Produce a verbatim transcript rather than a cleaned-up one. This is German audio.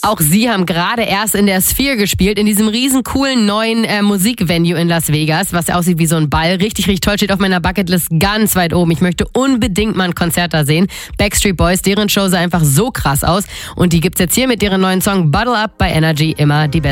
Auch sie haben gerade erst in der Sphere gespielt, in diesem riesen coolen neuen äh, Musikvenue in Las Vegas, was aussieht wie so ein Ball. Richtig, richtig toll, steht auf meiner Bucketlist ganz weit oben. Ich möchte unbedingt mal ein Konzert da sehen. Backstreet Boys, deren Show sah einfach so krass aus. Und die gibt's jetzt hier mit ihrem neuen Song Bottle Up bei Energy, immer die beste.